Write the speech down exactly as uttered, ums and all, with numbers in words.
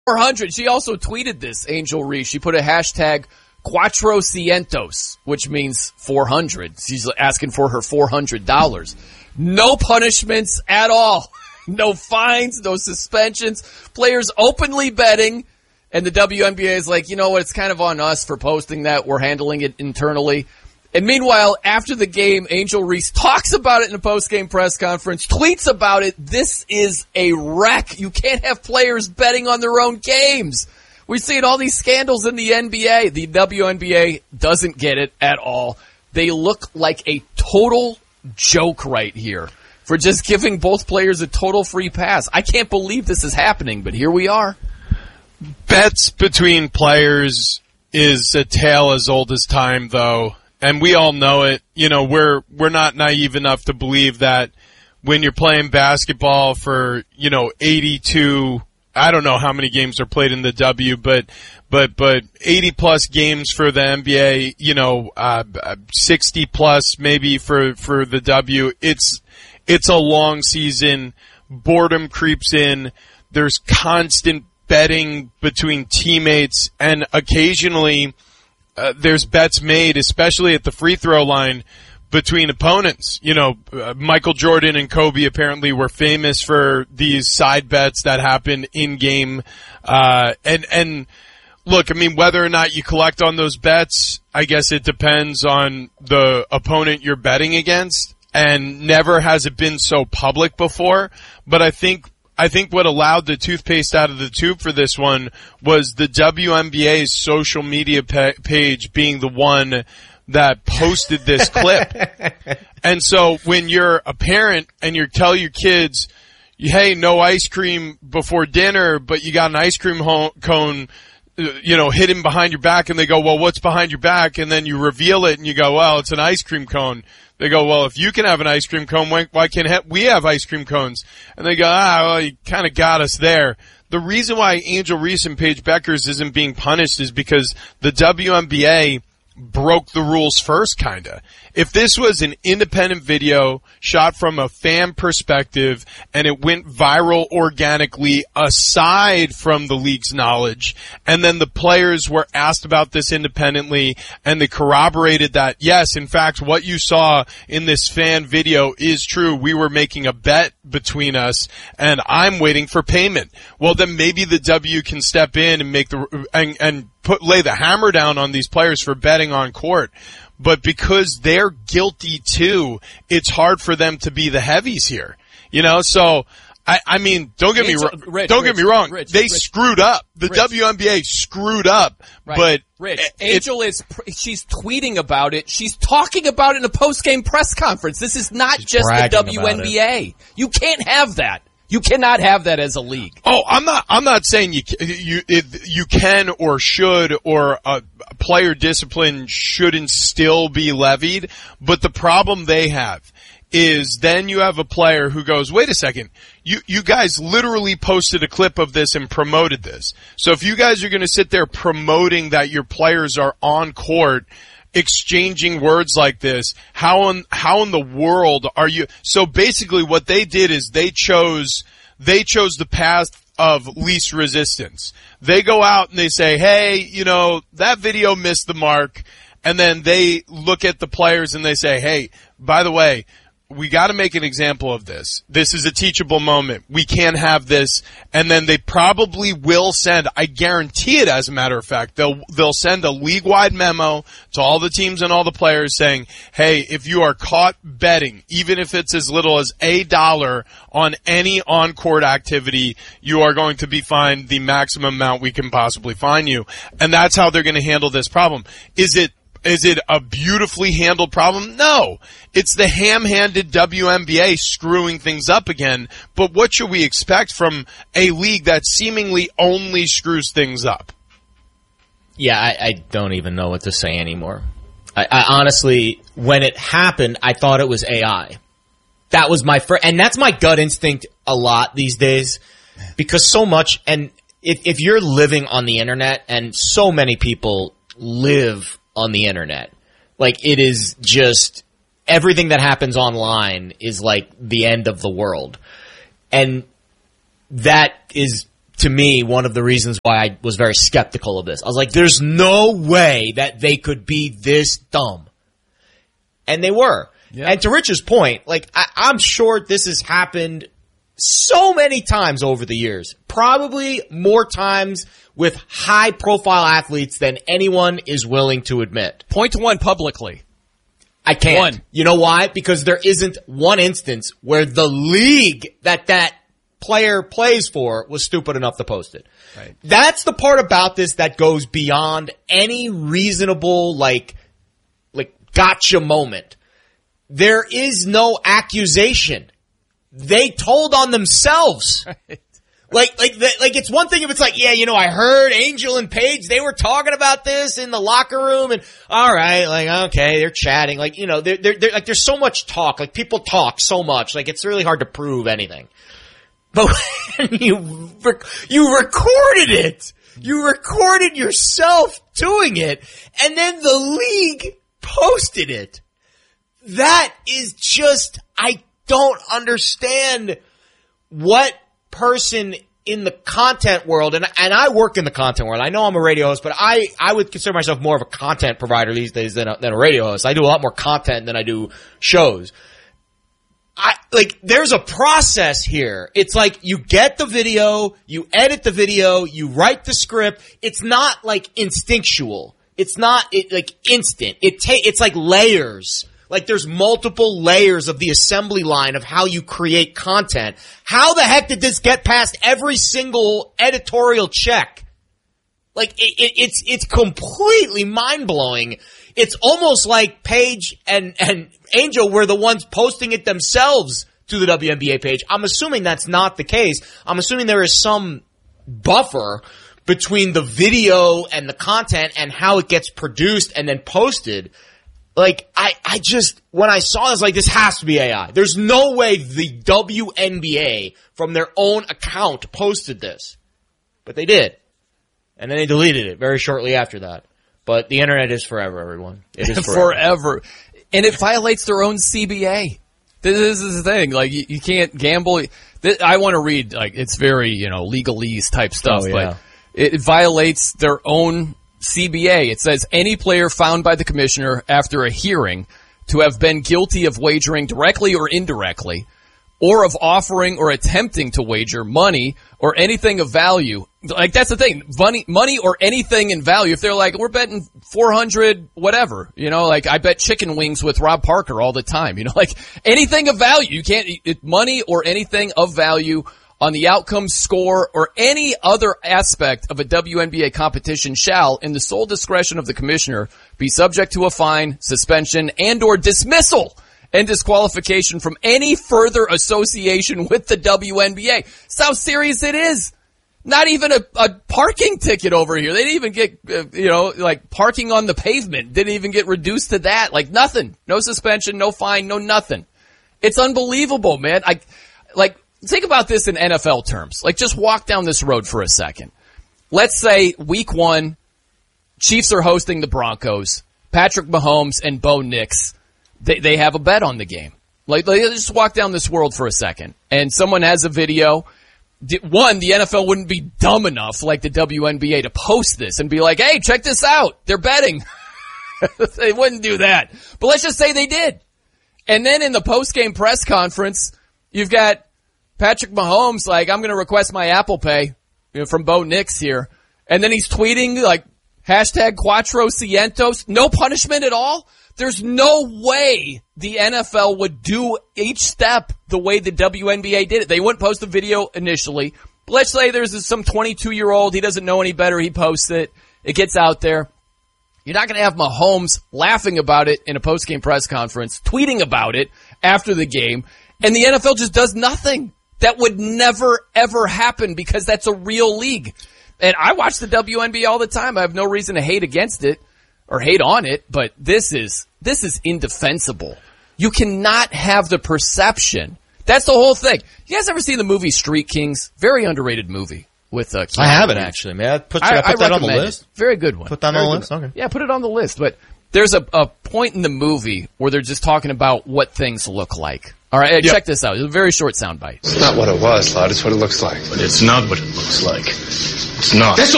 four hundred. She also tweeted this, Angel Reese. She put a hashtag Cuatrocientos, which means four hundred. She's asking for her four hundred dollars. No punishments at all. No fines, no suspensions. Players openly betting. And the W N B A is like, you know what, it's kind of on us for posting that. We're handling it internally. And meanwhile, after the game, Angel Reese talks about it in a post-game press conference, tweets about it. This is a wreck. You can't have players betting on their own games. We've seen all these scandals in the N B A. The W N B A doesn't get it at all. They look like a total joke right here for just giving both players a total free pass. I can't believe this is happening, but here we are. Bets between players is a tale as old as time, though. And we all know it. You know, we're we're not naive enough to believe that when you're playing basketball for, you know, eighty-two, I don't know how many games are played in the W, but but but eighty plus games for the N B A, you know, uh, sixty plus maybe for for the W. It's it's a long season. Boredom creeps in. There's constant betting between teammates, and occasionally Uh, there's bets made, especially at the free throw line, between opponents. You know, uh, Michael Jordan and Kobe apparently were famous for these side bets that happen in game. Uh, and, and look, I mean, whether or not you collect on those bets, I guess it depends on the opponent you're betting against. And never has it been so public before. But I think I think what allowed the toothpaste out of the tube for this one was the W N B A's social media pa- page being the one that posted this clip. And so when you're a parent and you tell your kids, hey, no ice cream before dinner, but you got an ice cream ho- cone, you know, hidden behind your back, and they go, well, what's behind your back? And then you reveal it and you go, well, it's an ice cream cone. They go, well, if you can have an ice cream cone, why can't we have ice cream cones? And they go, ah, well, you kind of got us there. The reason why Angel Reese and Paige Beckers isn't being punished is because the W N B A broke the rules first, kind of. If this was an independent video shot from a fan perspective and it went viral organically aside from the league's knowledge, and then the players were asked about this independently and they corroborated that, yes, in fact, what you saw in this fan video is true. We were making a bet between us and I'm waiting for payment. Well, then maybe the W can step in and make the, and, and put, lay the hammer down on these players for betting on court. But because they're guilty too, it's hard for them to be the heavies here. You know, so I, I mean, don't get Angel, me wrong. Rich, don't Rich, get me wrong. Rich, they Rich, screwed up. The Rich. W N B A screwed up. Right. But Rich, it, Angel is she's tweeting about it. She's talking about it in a post-game press conference. This is not just the W N B A. You can't have that. You cannot have that as a league. Oh, I'm not. I'm not saying you you it, you can or should or a player discipline shouldn't still be levied. But the problem they have is then you have a player who goes, wait a second, you you guys literally posted a clip of this and promoted this. So if you guys are going to sit there promoting that your players are on court exchanging words like this, how in how in the world are you? So basically what they did is they chose they chose the path of least resistance. They go out and they say, hey, you know, that video missed the mark. And then they look at the players and they say, hey, by the way, we got to make an example of this. This is a teachable moment. We can't have this. And then they probably will send, I guarantee it as a matter of fact, they'll, they'll send a league-wide memo to all the teams and all the players saying, hey, if you are caught betting, even if it's as little as a dollar on any on-court activity, you are going to be fined the maximum amount we can possibly fine you. And that's how they're going to handle this problem. Is it Is it a beautifully handled problem? No. It's the ham-handed W N B A screwing things up again. But what should we expect from a league that seemingly only screws things up? Yeah, I, I don't even know what to say anymore. I, I honestly, when it happened, I thought it was A I. That was my first, and that's my gut instinct a lot these days, because so much, and if, if you're living on the internet, and so many people live on the internet, like it is just everything that happens online is like the end of the world, and that is to me, one of the reasons why I was very skeptical of this. I was like, there's no way that they could be this dumb. And they were. Yeah. And to Rich's point, like, I, I'm sure this has happened so many times over the years. Probably more times with high-profile athletes than anyone is willing to admit. Point to one publicly. I can't. One. You know why? Because there isn't one instance where the league that that player plays for was stupid enough to post it. Right. That's the part about this that goes beyond any reasonable, like, like gotcha moment. There is no accusation. They told on themselves. Right. Like, like, the, like, it's one thing if it's like, yeah, you know, I heard Angel and Paige, they were talking about this in the locker room, and all right, like, okay, they're chatting, like, you know, they're, they're, they're like, there's so much talk, like, people talk so much, like, it's really hard to prove anything. But when you, rec- you recorded it, you recorded yourself doing it, and then the league posted it. That is just, I don't understand what person in the content world, and and I work in the content world. I know I'm a radio host, but I, I would consider myself more of a content provider these days than a, than a radio host. I do a lot more content than I do shows. I, like, there's a process here. It's like you get the video, you edit the video, you write the script. It's not like instinctual. It's not it, like instant. It ta- it's like layers. Like there's multiple layers of the assembly line of how you create content. How the heck did this get past every single editorial check? Like it, it, it's it's completely mind blowing. It's almost like Paige and and Angel were the ones posting it themselves to the W N B A page. I'm assuming that's not the case. I'm assuming there is some buffer between the video and the content and how it gets produced and then posted. Like, I, I just, when I saw this, like, this has to be A I. There's no way the W N B A from their own account posted this. But they did. And then they deleted it very shortly after that. But the internet is forever, everyone. It is forever. Forever. And it violates their own C B A. This is the thing. Like, you, you can't gamble. I want to read, like, it's very, you know, legalese type stuff. Oh, yeah. But it violates their own C B A. It says any player found by the commissioner after a hearing to have been guilty of wagering directly or indirectly, or of offering or attempting to wager money or anything of value. Like, that's the thing. Money, money or anything in value. If they're like, we're betting four hundred whatever, you know, like I bet chicken wings with Rob Parker all the time, you know, like anything of value. You can't, it, money or anything of value on the outcome, score, or any other aspect of a W N B A competition shall, in the sole discretion of the commissioner, be subject to a fine, suspension, and or dismissal and disqualification from any further association with the W N B A. That's how serious it is. Not even a, a parking ticket over here. They didn't even get, uh, you know, like parking on the pavement. Didn't even get reduced to that. Like nothing. No suspension, no fine, no nothing. It's unbelievable, man. I, like, think about this in N F L terms. Like, just walk down this road for a second. Let's say week one, Chiefs are hosting the Broncos. Patrick Mahomes and Bo Nix, they, they have a bet on the game. Like, like, just walk down this world for a second. And someone has a video. One, the N F L wouldn't be dumb enough, like the W N B A, to post this and be like, hey, check this out. They're betting. They wouldn't do that. But let's just say they did. And then in the post-game press conference, you've got Patrick Mahomes like, I'm going to request my Apple Pay, you know, from Bo Nix here. And then he's tweeting like, hashtag Cuatro Cientos. No punishment at all. There's no way the N F L would do each step the way the W N B A did it. They wouldn't post the video initially. But let's say there's this, some twenty-two-year-old. He doesn't know any better. He posts it. It gets out there. You're not going to have Mahomes laughing about it in a post-game press conference, tweeting about it after the game, and the N F L just does nothing. That would never, ever happen because that's a real league. And I watch the W N B A all the time. I have no reason to hate against it or hate on it, but this is, this is indefensible. You cannot have the perception. That's the whole thing. You guys ever seen the movie Street Kings? Very underrated movie with uh, Keanu I haven't Reeves. actually, man. Put, should I, I put I that on the list? It. Very good one. Put that Very on the good list? one. Okay. Yeah, put it on the list. But there's a, a point in the movie where they're just talking about what things look like. All right, hey, Yep. check this out. It's a very short soundbite. It's not what it was, Lud. It's what it looks like. But it's not what it looks like. It's not. That's